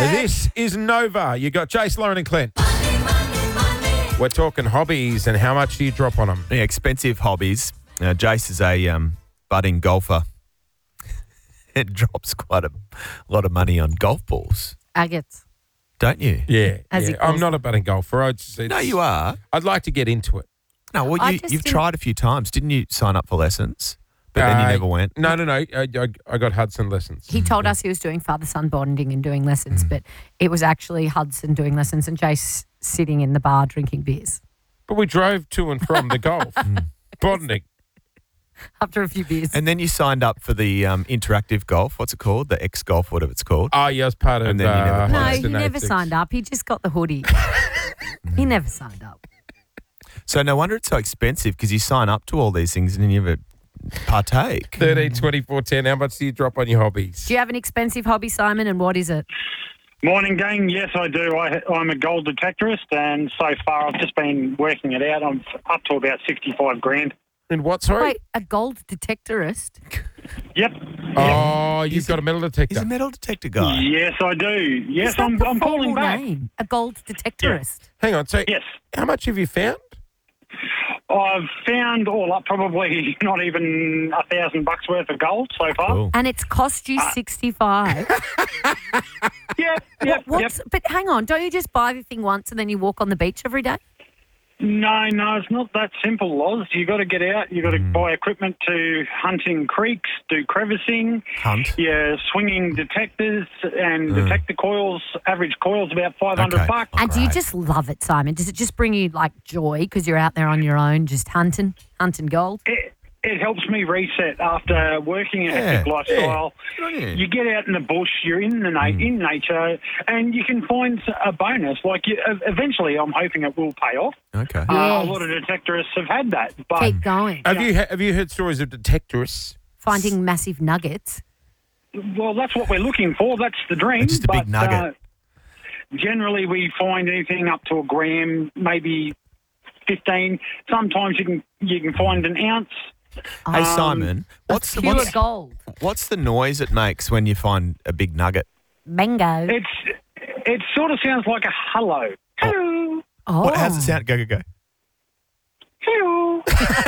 This is Nova. You got Jace, Lauren and Clint. We're talking hobbies and how much do you drop on them? Yeah, expensive hobbies. Jace is a budding golfer. It drops quite a lot of money on golf balls, Agates. don't you? Yeah. As he I'm calls not a budding golfer. No, you are. I'd like to get into it. No, well, I you've just tried a few times. Didn't you sign up for lessons? But then you never went. No. I got Hudson lessons. He told us he was doing father-son bonding and doing lessons, but it was actually Hudson doing lessons and Jace sitting in the bar drinking beers. But we drove to and from the golf. Bonding. After a few beers. And then you signed up for the interactive golf. What's it called? The X Golf, whatever it's called. Oh, yeah, I was part of And then you never No, played. he never signed up. He just got the hoodie. He never signed up. So no wonder it's so expensive because you sign up to all these things and then you never partake. 13, 24, 10. How much do you drop on your hobbies? Do you have an expensive hobby, Simon, and what is it? Morning, gang. Yes, I do. I'm a gold detectorist, and so far I've just been working it out. I'm up to about 65 grand. And what, sorry? Wait, a gold detectorist? Yep. Oh, you've got a metal detector. He's a metal detector guy. Yes, I do. Yes, Is that I'm the calling formal back. name? A gold detectorist. Hang on. So, Yes. how much have you found? I've found all up probably not even $1,000 worth of gold so far. Cool. And it's cost you 65. Yep. But hang on, don't you just buy the thing once and then you walk on the beach every day? No, it's not that simple, Loz. You got to get out. You got to buy equipment to hunting creeks, do crevicing. Hunt. Yeah, swinging detectors and detector coils. Average coil's about $500. Okay. And do you Great. just love it, Simon? Does it just bring you like joy because you're out there on your own just hunting gold? It helps me reset after working a hectic lifestyle. Yeah. You get out in the bush, you're in nature, and you can find a bonus. Eventually, I'm hoping it will pay off. Okay. A lot of detectorists have had that, but Keep going. Have you heard stories of detectorists? Finding massive nuggets. well, that's what we're looking for. That's the dream. Just a big nugget. Generally, we find anything up to a gram, maybe 15. Sometimes you can find an ounce. Hey, Simon, what's Pure gold. what's the noise it makes when you find a big nugget? Mango. It sort of sounds like a hello. Hello. Oh. How's it sound? Go. Hello.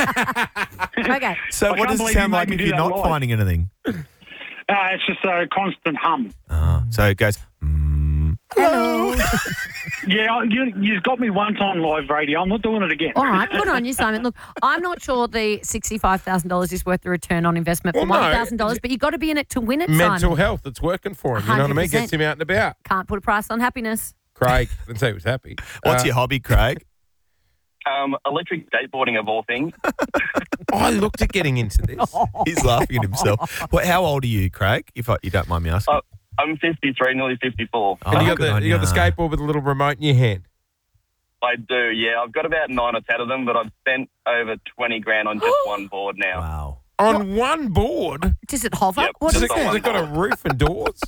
Okay. So I what can't does it believe sound you like made if me do you're that not live. finding anything? It's just a constant hum. So it goes, hello. Yeah, you've got me once on live radio. I'm not doing it again. All right, good on you, Simon. Look, I'm not sure the $65,000 is worth the return on investment for Well, no. $1,000, but you've got to be in it to win it, Mental Simon. health, it's working for him. You know what I mean? 100%. Gets him out and about. Can't put a price on happiness. Craig, didn't say he was happy. What's your hobby, Craig? Electric skateboarding of all things. I looked at getting into this. He's laughing at himself. Well, how old are you, Craig, if you don't mind me asking? I'm 53, nearly 54. Oh, And you good got on the ya. skateboard with a little remote in your hand. I do, yeah. I've got about 9 or 10 of them, but I've spent over 20 grand on just one board now. Wow. On one board? Does it hover? Yep. What Has is it, on has one it got a roof and doors?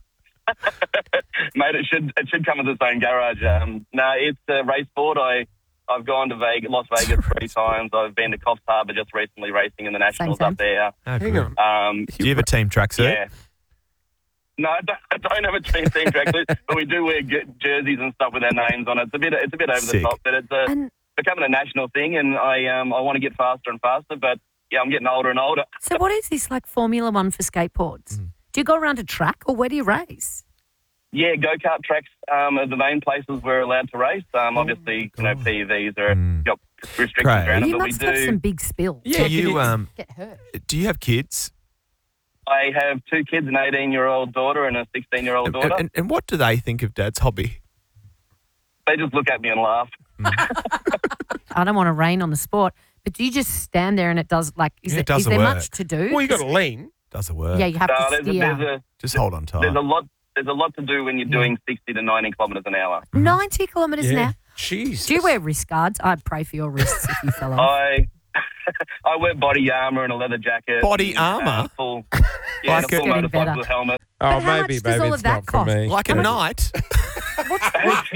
Mate, it should come with its own garage. No, it's a race board. I've gone to Las Vegas 3 times. I've been to Coffs Harbour just recently racing in the Nationals Same. up there. Oh, Hang good. on. Do you have a team tracksuit? Yeah. No, I don't have a team tracksuit, but we do wear jerseys and stuff with our names on it. It's a bit over Sick. the top, but it's becoming a national thing, and I want to get faster and faster. But yeah, I'm getting older and older. So what is this, like Formula One for skateboards? Do you go around a track or where do you race? Yeah, go-kart tracks are the main places we're allowed to race. Obviously, PVs are got restrictions Craig. around them, You but we must have some do. big spills. Yeah, Do you Get hurt. do you have kids? I have 2 kids, an 18-year-old daughter and a 16-year-old daughter. And what do they think of Dad's hobby? They just look at me and laugh. I don't want to rain on the sport, but do you just stand there and it does, like, is Yeah, it there doesn't much work. to do? Well, you got to lean. Does it work? Yeah, you have No, to steer. Just hold on tight. There's a lot to do when you're doing 60 to 90 kilometres an hour. 90 kilometres an hour. Jesus. Do you wear wrist guards? I'd pray for your wrists if you fell off. I wear body armour and a leather jacket. Body and, armour? Full, Like and a full getting motorcycle better. helmet. Oh, But how maybe much does all it's of that not for cost? me. Like a night. Yeah, like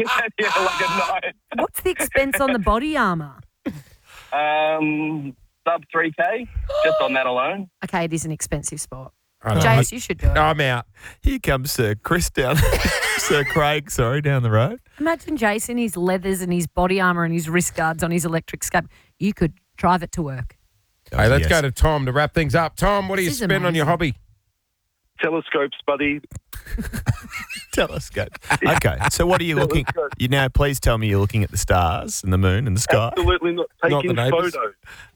a night. What's the expense on the body armour? Sub 3K, just on that alone. Okay, it is an expensive sport. Jace, you should do it. I'm out. Here comes Sir Chris down. Sir Craig, down the road. Imagine Jason, his leathers and his body armour and his wrist guards on his electric scope. You could drive it to work. Hey, let's Yes. go to Tom to wrap things up. Tom, what do you This is spend on your amazing. hobby? Telescopes, buddy. Telescope. Okay, so what are you looking? Telescope. You now, please tell me you're looking at the stars and the moon and the sky. Absolutely not. Not the Taking neighbours? photos.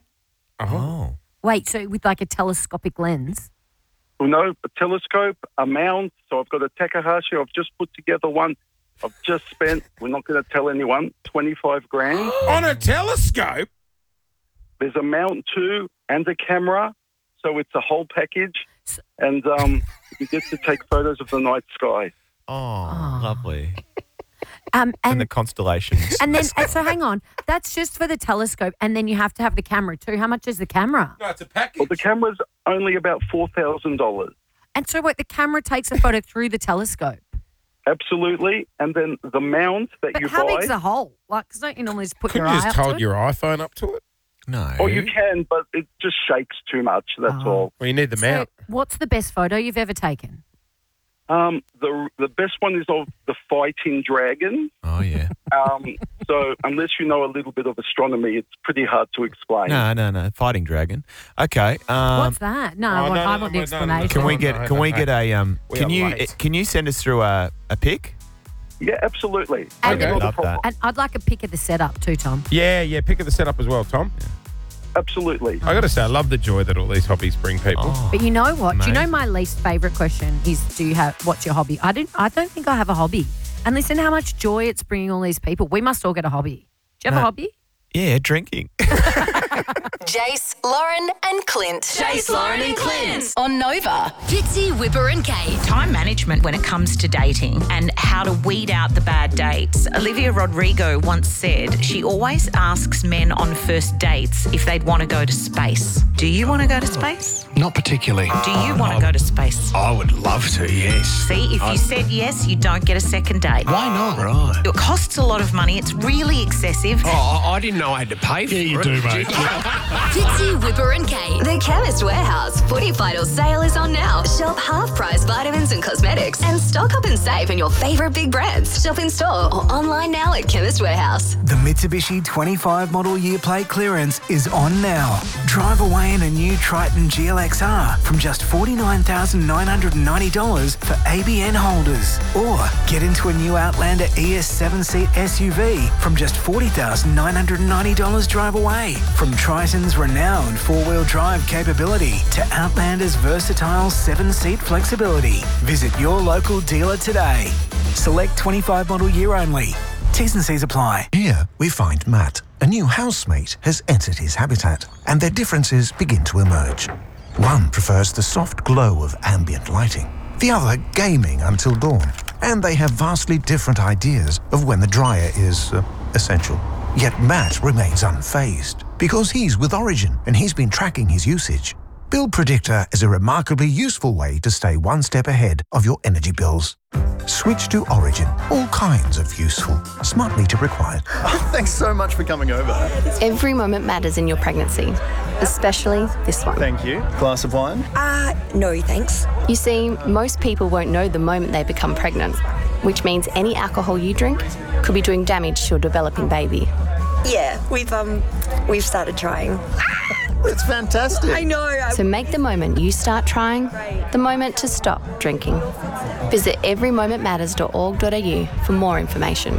Oh, Wait, so with like a telescopic lens? Well, no, a telescope, a mount. So I've got a Takahashi. I've just put together one. I've just spent, we're not going to tell anyone, 25 grand. On a telescope? There's a mount too and a camera. So it's a whole package. And you get to take photos of the night sky. lovely. And And the constellations. and then so hang on, that's just for the telescope, and then you have to have the camera too. How much is the camera? No, it's a package. Well, the camera's only about $4,000. And so what? The camera takes a photo through the telescope. Absolutely. And then the mount that But you how buy. big's the hole? Like, because don't you normally just put Couldn't your you eye just up to hold it? your iPhone up to it? No. Oh, you can, but it just shakes too much. That's all. Well, you need the So mount. what's the best photo you've ever taken? The best one is of the fighting dragon. Oh, yeah. So unless you know a little bit of astronomy, it's pretty hard to explain. No. Fighting dragon. Okay. What's that? No, I want the explanation. Can we No, get? no, Can we no. get a? We Can are you? late. Can you send us through a pic? Yeah, absolutely. And Okay. Not a Love problem. that. And I'd like a pic of the setup too, Tom. Yeah, pick of the setup as well, Tom. Absolutely. I got to say, I love the joy that all these hobbies bring people. Oh, But you know what? Do you know amazing. my least favourite question is, what's your hobby? I don't think I have a hobby. And listen how much joy it's bringing all these people. We must all get a hobby. Do you have a No. hobby? Yeah, drinking. Jace, Lauren, and Clint. Jace, Lauren, and Clint on Nova. Fitzy, Whipper, and Kate. Time management when it comes to dating and how to weed out the bad dates. Olivia Rodrigo once said she always asks men on first dates if they'd want to go to space. Do you want to go to space? Not particularly. Do you want to go to space? I would love to, yes. See, if you said yes, you don't get a second date. Why not? Right. It costs a lot of money. It's really excessive. Oh, I didn't know I had to pay for it. Yeah, you do, mate. Fitzy, Whipper, and Kate. The Chemist Warehouse Footy Vital sale is on now. Shop half-price vitamins and cosmetics and stock up and save on your favourite big brands. Shop in store or online now at Chemist Warehouse. The Mitsubishi 25 model year plate clearance is on now. Drive away in a new Triton GLXR from just $49,990 for ABN holders. Or get into a new Outlander ES 7-seat SUV from just $40,990 drive away. From Triton's renowned four-wheel drive capability to Outlander's versatile 7-seat flexibility. Visit your local dealer today. Select 25 model year only. T's and C's apply. Here we find Matt. A new housemate has entered his habitat, and their differences begin to emerge. One prefers the soft glow of ambient lighting, the other gaming until dawn, and they have vastly different ideas of when the dryer is essential. Yet Matt remains unfazed because he's with Origin and he's been tracking his usage. Bill Predictor is a remarkably useful way to stay one step ahead of your energy bills. Switch to Origin. All kinds of useful. Smart meter required. Thanks so much for coming over. Every moment matters in your pregnancy, especially this one. Thank you. Glass of wine? No, thanks. You see, most people won't know the moment they become pregnant, which means any alcohol you drink could be doing damage to your developing baby. Yeah, we've started trying. It's fantastic. I know. So make the moment you start trying the moment to stop drinking. Visit everymomentmatters.org.au for more information.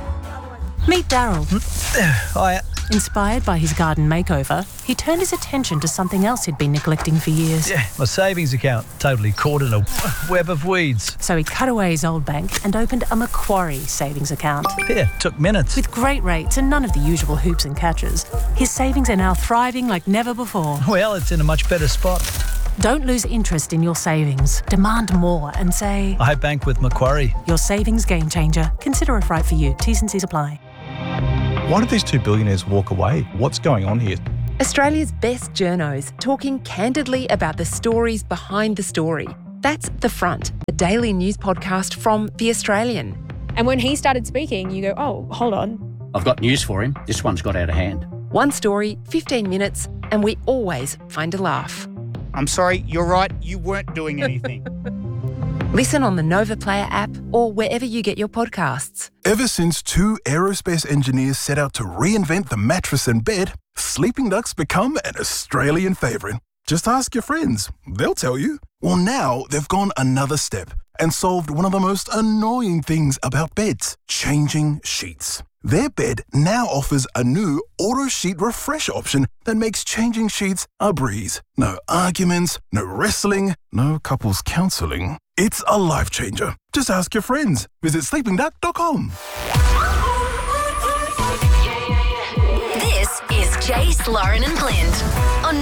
Meet Daryl. Hi. Inspired by his garden makeover, he turned his attention to something else he'd been neglecting for years. Yeah, my savings account, totally caught in a web of weeds. So he cut away his old bank and opened a Macquarie savings account. Yeah, took minutes. With great rates and none of the usual hoops and catches, his savings are now thriving like never before. Well, it's in a much better spot. Don't lose interest in your savings. Demand more and say, I bank with Macquarie. Your savings game changer. Consider if right for you. T's and C's apply. Why did these two billionaires walk away? What's going on here? Australia's best journos talking candidly about the stories behind the story. That's The Front, a daily news podcast from The Australian. And when he started speaking, you go, oh, hold on. I've got news for him. This one's got out of hand. One story, 15 minutes, and we always find a laugh. I'm sorry, you're right, you weren't doing anything. Listen on the Nova Player app or wherever you get your podcasts. Ever since two aerospace engineers set out to reinvent the mattress and bed, Sleeping Duck's become an Australian favourite. Just ask your friends, they'll tell you. Well, now they've gone another step and solved one of the most annoying things about beds, changing sheets. Their bed now offers a new auto sheet refresh option that makes changing sheets a breeze. No arguments, no wrestling, no couples counselling. It's a life changer. Just ask your friends. Visit sleepingduck.com. This is Jace, Lauren and Clint on